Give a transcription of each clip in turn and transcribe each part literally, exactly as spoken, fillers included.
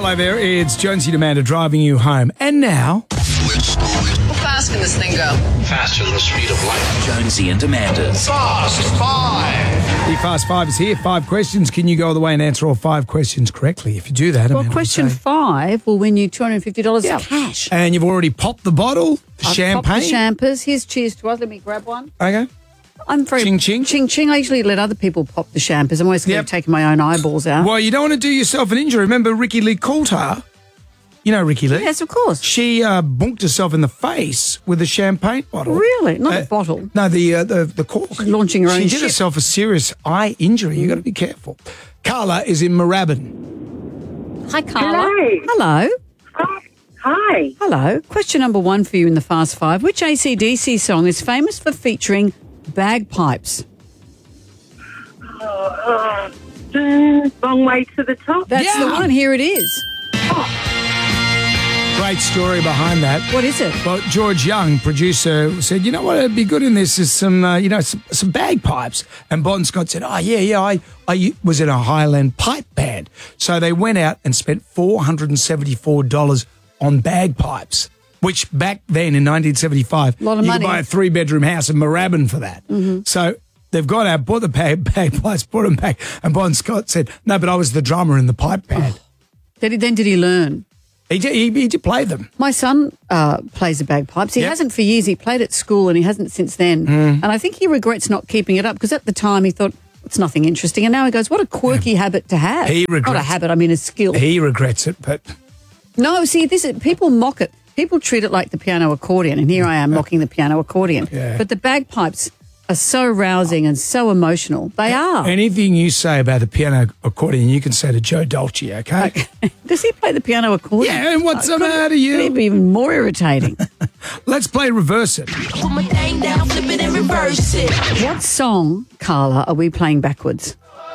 Hello there, it's Jonesy Demander driving you home. And now... How fast can this thing go? Faster than the speed of light. Jonesy and Amanda's Fast Five. The Fast Five is here. Five questions. Can you go all the way and answer all five questions correctly? If you do that... Well, Amanda, question say- five will win you two hundred fifty dollars Yeah. cash. And you've already popped the bottle, the I've champagne. popped the champers. Here's cheers to us. Let me grab one. Okay. I'm very... Ching, ching. Ching, ching. I usually let other people pop the champers. I'm always scared Yep. of taking my own eyeballs out. Well, you don't want to do yourself an injury. Remember Ricky Lee Coulter? You know Ricky Lee? Yes, of course. She uh, bonked herself in the face with a champagne bottle. Really? Not Uh, a bottle. No, the uh, the the cork. She's launching her own She did ship. herself a serious eye injury. You got to be careful. Carla is in Moorabbin. Hi, Carla. Hello. Hello. Hi. Hello. Question number one for you in the Fast Five. Which A C D C song is famous for featuring bagpipes? Uh, uh, long way to the top. That's Yeah. the one. Here it is. Great story behind that. What is it? Well, George Young, producer, said, you know what would be good in this is some, uh, you know, some, some bagpipes. And Bon Scott said, oh, yeah, yeah, I, I was in a Highland pipe band. So they went out and spent four hundred seventy-four dollars on bagpipes, which back then in nineteen seventy-five, Lot of you money. could buy a three-bedroom house in Moorabbin for that. Mm-hmm. So they've got out, bought the bag, bagpipes, brought them back. And Bon Scott said, no, but I was the drummer in the pipe band. Did he, then did he learn? He, did, he, he did play them. My son uh, plays the bagpipes. He Yep. hasn't for years. He played at school and he hasn't since then. And I think he regrets not keeping it up because at the time he thought it's nothing interesting. And now he goes, what a quirky habit to have. He Not a regrets- habit, I mean a skill. He regrets it, but... No, see, this is, people mock it. People treat it like the piano accordion, and here I am mocking the piano accordion. Yeah. But the bagpipes are so rousing and so emotional. They are. Anything you say about the piano accordion, you can say to Joe Dolce, okay? Does he play the piano accordion? Yeah, and what's Oh, the could- matter, could you? it be even more irritating? Let's play Reverse It. Put my thing down, flip it and reverse it. What song, Carla, are we playing backwards?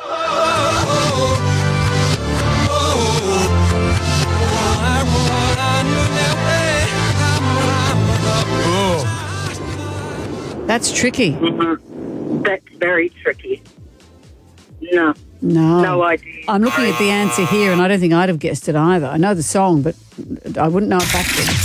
That's tricky. Mm-hmm. That's very tricky. No. No. No idea. I'm looking at the answer here, and I don't think I'd have guessed it either. I know the song, but I wouldn't know it backwards.